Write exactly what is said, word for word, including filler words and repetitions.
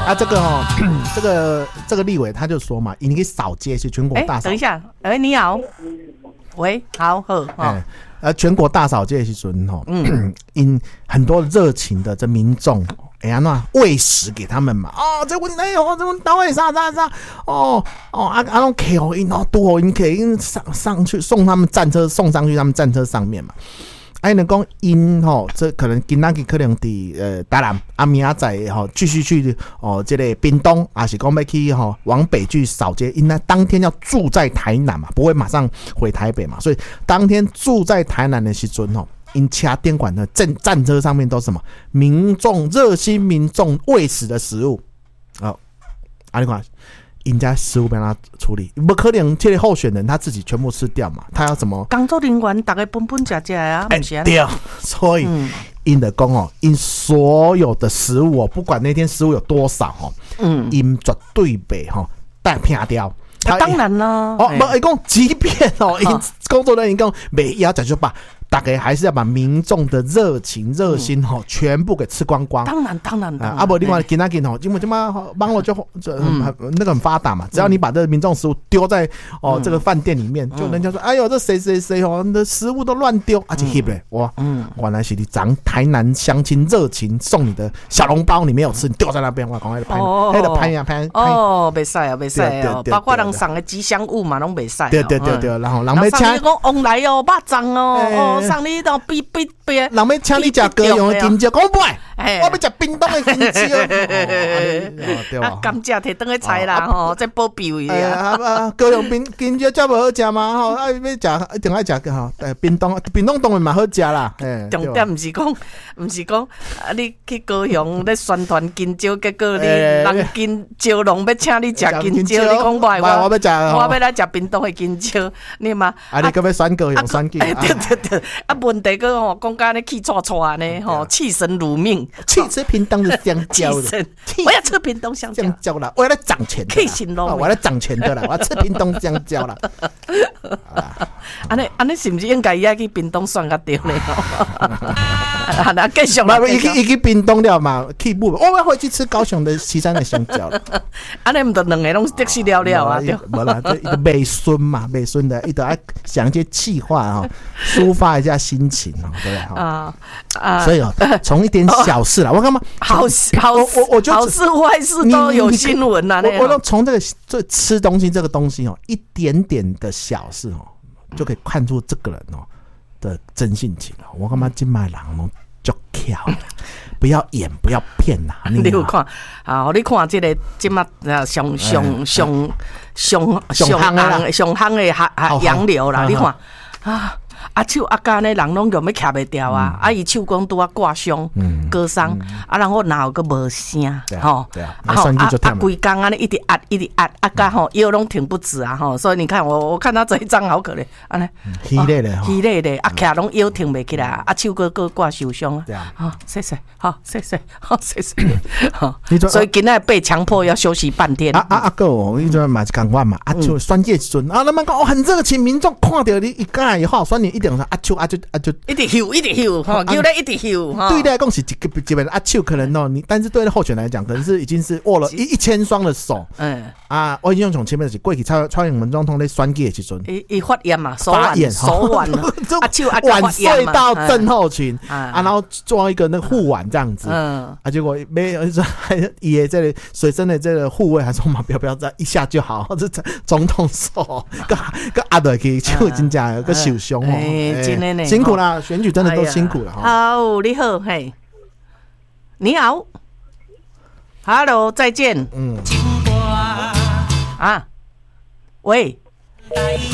啊，这个哦，这个这个立委他就说嘛，你可以扫街是全国大扫。 等一下，哎，你好，喂，好好哈。 呃，全国大扫街的时候吼，嗯，因很多热情的这民众，哎呀，那喂食给他们嘛，哦，这问题哎呦，这问单位啥啥啥，哦哦，啊啊，拢给哦，因哦多因给因上上去送他们战车送上去他们战车上面嘛。哎，能讲因吼，这可能今仔日可能伫呃台南，啊明仔载吼继续去哦，这个屏东，还是讲要去吼往北去扫街，因那当天要住在台南嘛，不会马上回台北嘛，所以当天住在台南的时阵吼，因车电管的战战车上面都是什么民众热心民众喂食的食物，哦，啊你看。人家食物被他处理，不可能这些候选人他自己全部吃掉嘛？他要怎么？ 工作人员大家分分吃吃啊，不是啊？ 对，所以因的讲哦，因所有的食物哦，不管那天食物有多少哦，嗯，因绝对被哈带偏掉。 啊、当然啦， 哦，不，一共即便哦，因工作人员讲没要讲就把。大概还是要把民众的热情、热心哈、嗯、全部给吃光光。 当然，当然，当然。 啊，不，另外今仔日吼，因为他妈网络就就很、嗯、那个很发达嘛，只要你把这个民众食物丢在哦、嗯、这个饭店里面，就人家说，哎呦，这谁谁谁哦，你的食物都乱丢，而且 hip 嘞，哇，嗯，原来是你长台南乡亲热情送你的小笼包，你没有吃，你丢在那边，我讲那个拍，那个拍呀拍， 哦，袂使啊，袂使哦，包括人送的吉祥物嘛，拢袂使。 对对对对，然后人要请你讲往来哦，肉粽哦。上你都比比比，人要请你吃高雄的金蕉，讲不爱，我要吃屏东的金蕉。 啊，甘蔗摕当去菜啦，吼，再保庇伊啊。啊，高雄金金蕉遮无好食嘛，吼，啊，要食一定爱食个吼。诶，屏东屏东当然嘛好食啦。 重点毋是讲，毋是讲，啊，你去高雄咧宣传金蕉，结果你人金蕉农要请你食金蕉，你讲不爱我， 我要食， 我要来食屏东的金蕉，你嘛？ 啊，你搁要选高雄选金？ 对对对。啊，问题个吼，讲甲尼气喘喘呢，吼，气神如命， 去吃屏东的香蕉了。 我要吃屏东香蕉。 香蕉啦，我要来涨钱的。 气神咯， 我要来涨钱的啦，我要吃屏东香蕉啦。 安尼安尼是不是应该也去屏东选较对呢？啊，那继续嘛， 伊去伊去屏东了嘛，去不？我要回去吃高雄的旗山的香蕉了。 安尼唔得两个拢得死了了啊？对， 无啦，这一个美孙嘛，美孙的，伊得爱想一些气话哈，抒发一下心情哦，对不对？啊啊，所以哦，从一点小事啦，我干嘛？ 好好，我我觉得好事坏事都有新闻呐。 我我从这个这吃东西这个东西哦，一点点的小事哦，就可以看出这个人哦的真性情哦。我干嘛今麦人哦就巧，不要演，不要骗呐。 你有看啊？你看这个今麦上上上上上行上行的洋流啦，你看啊。啊手啊干呢，人拢用要徛袂掉啊！啊，伊手工拄啊挂伤、割伤，啊，然后然后个无声，吼，啊啊，规工安尼一直压，一直压，啊干吼腰拢挺不直啊，吼，所以你看我我看他这一张好可怜，安尼， 虚累的， 虚累的，啊徛拢腰挺袂起来，啊手个个挂受伤啊，好，谢谢，好，谢谢，好，谢谢，好，所以今仔被强迫要休息半天。 啊啊啊个，我你说嘛是讲话嘛，啊就酸叶孙啊，那么讲哦很热情，民众看到你一干以后，酸你一点。啊手啊就啊就一直咻一直咻哈，叫来一直咻哈。 对来讲是基基本啊手可能哦，你但是对候选人来讲，可能是已经是握了一一千双的手。嗯啊，我已经从前面是过去蔡蔡英文总统在选举的时阵， 伊伊发炎嘛，手腕手腕啊手啊晚睡到症候群啊，然后做一个那个护腕这样子。嗯啊，结果没有说也这里随身的这个护卫还说嘛，不要不要再一下就好，这总统手个个阿德去手真正个受伤哦。真的呢，辛苦啦，选举真的都辛苦了。 好，你好，嘿，你好 ，Hello， 再见。嗯，啊，喂。